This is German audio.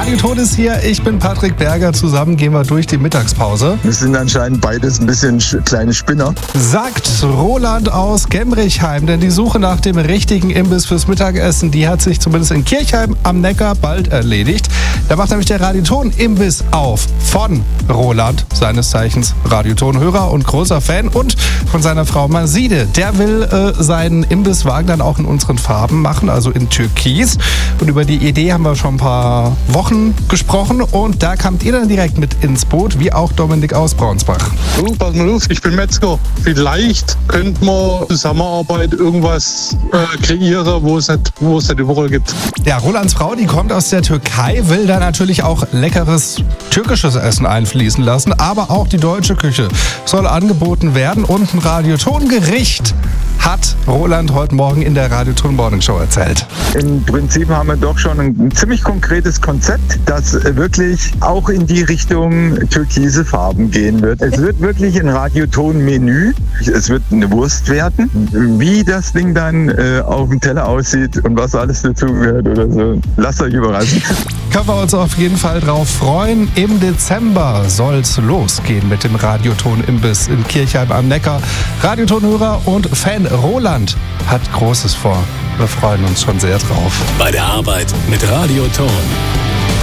Radioton ist hier, ich bin Patrick Berger, zusammen gehen wir durch die Mittagspause. Wir sind anscheinend beides ein bisschen kleine Spinner. Sagt Roland aus Gemrichheim, denn die Suche nach dem richtigen Imbiss fürs Mittagessen, die hat sich zumindest in Kirchheim am Neckar bald erledigt. Da macht nämlich der Radioton-Imbiss auf von Roland, seines Zeichens Radioton-Hörer und großer Fan, und von seiner Frau Maside. Der will seinen Imbisswagen dann auch in unseren Farben machen, also in Türkis. Und über die Idee haben wir schon ein paar Wochen gesprochen und da kamt ihr dann direkt mit ins Boot, wie auch Dominik aus Braunsbach. Du, pass mal auf, ich bin Metzger. Vielleicht könnte man Zusammenarbeit irgendwas kreieren, wo es nicht überall gibt. Ja, Rolands Frau, die kommt aus der Türkei, will da natürlich auch leckeres türkisches Essen einfließen lassen, aber auch die deutsche Küche soll angeboten werden und ein Radiotongericht hat Roland heute Morgen in der Radioton Morning Show erzählt. Im Prinzip haben wir doch schon ein ziemlich konkretes Konzept, das wirklich auch in die Richtung türkise Farben gehen wird. Es wird wirklich ein Radioton-Menü. Es wird eine Wurst werden. Wie das Ding dann auf dem Teller aussieht und was alles dazugehört oder so, lasst euch überraschen. Können wir uns auf jeden Fall drauf freuen. Im Dezember soll's losgehen mit dem Radioton-Imbiss in Kirchheim am Neckar. Radiotonhörer und Fan Roland hat Großes vor. Wir freuen uns schon sehr drauf. Bei der Arbeit mit Radioton.